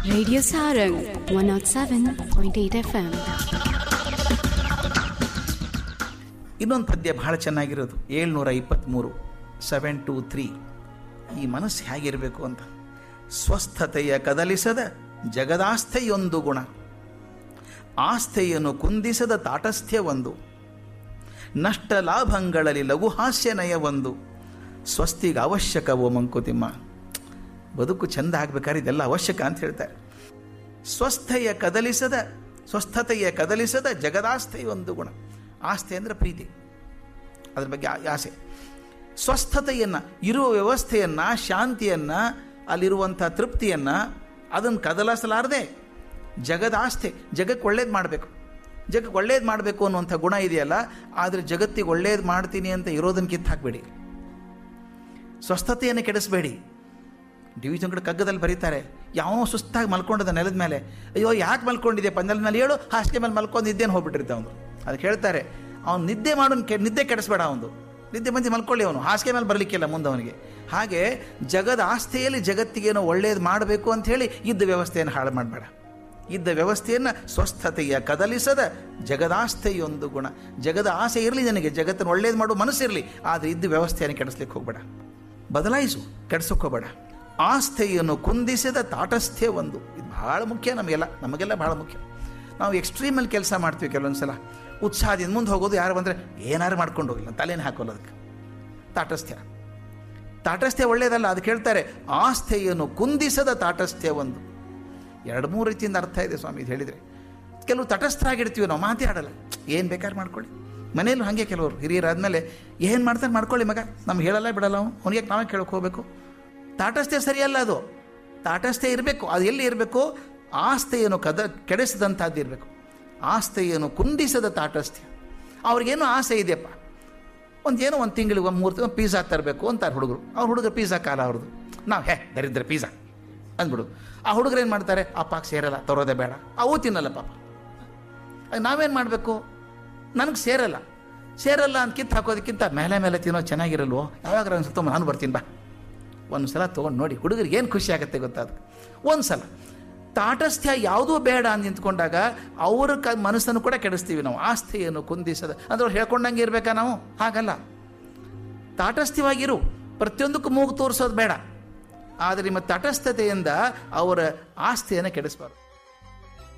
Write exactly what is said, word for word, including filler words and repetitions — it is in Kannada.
Radio Sarang one oh seven point eight F M. ಇನ್ನೊಂದು ಪದ್ಯ ಬಹಳ ಚೆನ್ನಾಗಿರೋದು, ಏಳ್ನೂರ ಇಪ್ಪತ್ತ್ಮೂರು ಸೆವೆನ್ ಟು ತ್ರೀ. ಈ ಮನಸ್ಸು ಹೇಗಿರಬೇಕು ಅಂತ. ಸ್ವಸ್ಥತೆಯ ಕದಲಿಸದ ಜಗದಾಸ್ಥೆಯೊಂದು ಗುಣ, ಆಸ್ಥೆಯನ್ನು ಕುಂದಿಸದ ತಾಟಸ್ಥ್ಯ ಒಂದು, ನಷ್ಟ ಲಾಭಗಳಲ್ಲಿ ಲಘುಹಾಸ್ಯ ನಯ ಒಂದು, ಸ್ವಸ್ತಿಗೆ ಅವಶ್ಯಕವೋ ಮಂಕುತಿಮ್ಮ. ಬದುಕು ಚೆಂದ ಆಗ್ಬೇಕಾದ್ರೆ ಇದೆಲ್ಲ ಅವಶ್ಯಕ ಅಂತ ಹೇಳ್ತಾರೆ. ಸ್ವಸ್ಥೆಯ ಕದಲಿಸದ ಸ್ವಸ್ಥತೆಯ ಕದಲಿಸದ ಜಗದಾಸ್ಥೆಯೊಂದು ಗುಣ. ಆಸ್ಥೆ ಅಂದರೆ ಪ್ರೀತಿ, ಅದ್ರ ಬಗ್ಗೆ ಆಸೆ. ಸ್ವಸ್ಥತೆಯನ್ನು, ಇರುವ ವ್ಯವಸ್ಥೆಯನ್ನು, ಶಾಂತಿಯನ್ನು, ಅಲ್ಲಿರುವಂಥ ತೃಪ್ತಿಯನ್ನು ಅದನ್ನು ಕದಲಿಸಲಾರದೆ ಜಗದ ಆಸ್ಥೆ, ಜಗಕ್ಕೆ ಒಳ್ಳೇದು ಮಾಡಬೇಕು, ಜಗಕ್ಕೆ ಒಳ್ಳೇದು ಮಾಡಬೇಕು ಅನ್ನುವಂಥ ಗುಣ ಇದೆಯಲ್ಲ, ಆದರೆ ಜಗತ್ತಿಗೆ ಒಳ್ಳೇದು ಮಾಡ್ತೀನಿ ಅಂತ ಇರೋದನ್ನು ಕಿತ್ತು ಹಾಕಬೇಡಿ, ಸ್ವಸ್ಥತೆಯನ್ನು ಕೆಡಿಸಬೇಡಿ. ಡಿ ವಿ ಚಂದ್ರ ಕಗ್ಗದಲ್ಲಿ ಬರೀತಾರೆ, ಯಾವನೋ ಸುಸ್ತಾಗಿ ಮಲ್ಕೊಂಡಿದ್ದ ನೆಲದ ಮೇಲೆ, ಅಯ್ಯೋ ಯಾಕೆ ಮಲ್ಕೊಂಡಿದ್ದೆ ಪಂದಲ ಮೇಲೆ, ಹೇಳು ಹಾಸಿಗೆ ಮೇಲೆ ಮಲ್ಕೊಂಡು ನಿದ್ದೆನ ಹೋಗ್ಬಿಟ್ಟಿರ್ತಾವೆ ಅವನು. ಅದಕ್ಕೆ ಹೇಳ್ತಾರೆ, ಅವ್ನು ನಿದ್ದೆ ಮಾಡೋನು ಕೆ ನಿದ್ದೆ ಕೆಡಿಸ್ಬೇಡ, ಅವನು ನಿದ್ದೆ ಮಂದಿ ಮಲ್ಕೊಳ್ಳಿ, ಅವನು ಹಾಸಿಗೆ ಮೇಲೆ ಬರಲಿಕ್ಕಿಲ್ಲ ಮುಂದೆ ಅವನಿಗೆ. ಹಾಗೆ ಜಗದ ಆಸ್ಥೆಯಲ್ಲಿ ಜಗತ್ತಿಗೇನೋ ಒಳ್ಳೇದು ಮಾಡಬೇಕು ಅಂಥೇಳಿ ಇದ್ದ ವ್ಯವಸ್ಥೆಯನ್ನು ಹಾಳು ಮಾಡಬೇಡ. ಇದ್ದ ವ್ಯವಸ್ಥೆಯನ್ನು ಸ್ವಸ್ಥತೆಯ ಕದಲಿಸದ ಜಗದಾಸ್ಥೆಯೊಂದು ಗುಣ. ಜಗದ ಆಸೆ ಇರಲಿ ನನಗೆ, ಜಗತ್ತನ್ನು ಒಳ್ಳೇದು ಮಾಡೋ ಮನಸ್ಸಿರಲಿ, ಆದರೆ ಇದ್ದ ವ್ಯವಸ್ಥೆಯನ್ನು ಕೆಡಿಸ್ಲಿಕ್ಕೆ ಹೋಗಬೇಡ, ಬದಲಾಯಿಸು, ಕೆಡಿಸೋಕೆ ಹೋಗಬೇಡ. ಆಸ್ಥೆಯನ್ನು ಕುಂದಿಸಿದ ತಾಟಸ್ಥ್ಯ ಒಂದು. ಇದು ಭಾಳ ಮುಖ್ಯ ನಮಗೆಲ್ಲ, ನಮಗೆಲ್ಲ ಭಾಳ ಮುಖ್ಯ. ನಾವು ಎಕ್ಸ್ಟ್ರೀಮಲ್ಲಿ ಕೆಲಸ ಮಾಡ್ತೀವಿ ಕೆಲವೊಂದು ಸಲ, ಉತ್ಸಾಹದಿಂದ ಮುಂದೆ ಹೋಗೋದು, ಯಾರು ಬಂದರೆ ಏನಾರು ಮಾಡ್ಕೊಂಡು ಹೋಗಿಲ್ಲ, ತಲೆನೇ ಹಾಕೋಲ್ಲ ಅದಕ್ಕೆ. ತಾಟಸ್ಥ್ಯ ತಾಟಸ್ಥ್ಯ ಒಳ್ಳೆಯದಲ್ಲ. ಅದಕ್ಕೆ ಹೇಳ್ತಾರೆ, ಆಸ್ಥೆಯನ್ನು ಕುಂದಿಸದ ತಾಟಸ್ಥ್ಯ ಒಂದು. ಎರಡು ಮೂರು ರೀತಿಯಿಂದ ಅರ್ಥ ಇದೆ ಸ್ವಾಮಿ ಇದು ಹೇಳಿದರೆ. ಕೆಲವು ತಟಸ್ಥರಾಗಿರ್ತೀವಿ ನಾವು, ಮಾತೇ ಆಡಲ್ಲ, ಏನು ಬೇಕಾದ್ರೆ ಮಾಡ್ಕೊಳ್ಳಿ. ಮನೇಲೂ ಹಾಗೆ ಕೆಲವರು ಹಿರಿಯರಾದ್ಮೇಲೆ ಏನು ಮಾಡ್ತಾರೆ ಮಾಡ್ಕೊಳ್ಳಿ ಮಗ, ನಮ್ಗೆ ಹೇಳಲ್ಲ ಬಿಡಲ್ಲ, ಅವನು ಅವನಿಗೆ ನಾವೇ ಕೇಳೋಕೆ ಹೋಗಬೇಕು. ತಾಟಸ್ಥ್ಯ ಸರಿಯಲ್ಲ ಅದು. ತಾಟಸ್ಥ್ಯ ಇರಬೇಕು, ಅದು ಎಲ್ಲಿ ಇರಬೇಕು? ಆಸ್ಥೆಯನ್ನು ಕದ ಕೆಡಿಸಿದಂಥದ್ದು ಇರಬೇಕು. ಆಸ್ಥೆಯನ್ನು ಕುಂದಿಸದ ತಾಟಸ್ಥ್ಯ. ಅವ್ರಿಗೇನೋ ಆಸೆ ಇದೆಯಪ್ಪ, ಒಂದು ಏನೋ ಒಂದು ತಿಂಗಳಿಗೆ ಒಂದು ಮೂರು ತಿಂಗಳು ಪಿಜ್ಜಾ ತರಬೇಕು ಅಂತಾರೆ ಹುಡುಗರು. ಅವ್ರ ಹುಡುಗರು ಪಿಜ್ಜಾ ಕಾಲ ಅವ್ರದ್ದು, ನಾವು ಹೇ ದರಿದ್ರ ಪಿಜ್ಜಾ ಅಂದ್ಬಿಡು. ಆ ಹುಡುಗರು ಏನು ಮಾಡ್ತಾರೆ, ಅಪ್ಪಗೆ ಸೇರಲ್ಲ, ತರೋದೇ ಬೇಡ, ಅವು ತಿನ್ನಲ್ಲ ಪಾಪ. ನಾವೇನು ಮಾಡಬೇಕು? ನನಗೆ ಸೇರಲ್ಲ ಸೇರಲ್ಲ ಅಂತ ಕಿತ್ತು ಹಾಕೋದಕ್ಕಿಂತ ಮೇಲೆ ಮೇಲೆ ತಿನ್ನೋ ಚೆನ್ನಾಗಿರಲ್ವೋ, ಯಾವಾಗ ಅನ್ಸುತ್ತೋ ನಾನು ಬರ್ತೀನಿ ಬಾ, ಒಂದು ಸಲ ತೊಗೊಂಡು ನೋಡಿ, ಹುಡುಗರಿಗೆ ಏನು ಖುಷಿ ಆಗುತ್ತೆ ಗೊತ್ತಾ? ಅದು ಒಂದು ಸಲ ತಾಟಸ್ಥ್ಯ ಯಾವುದೂ ಬೇಡ ಅಂತ ನಿಂತ್ಕೊಂಡಾಗ ಅವ್ರ ಕ ಮನಸ್ಸನ್ನು ಕೂಡ ಕೆಡಿಸ್ತೀವಿ ನಾವು. ಆಸ್ಥೆಯನ್ನು ಕುಂದಿಸದ ಅಂದ್ರೆ ಅವ್ರು ಹೇಳ್ಕೊಂಡಂಗೆ ಇರಬೇಕಾ ನಾವು? ಹಾಗಲ್ಲ. ತಾಟಸ್ಥ್ಯವಾಗಿರು, ಪ್ರತಿಯೊಂದಕ್ಕೂ ಮೂಗು ತೋರಿಸೋದು ಬೇಡ, ಆದರೆ ನಿಮ್ಮ ತಟಸ್ಥತೆಯಿಂದ ಅವರ ಆಸ್ಥೆಯನ್ನು ಕೆಡಿಸ್ಬಾರ್ದು.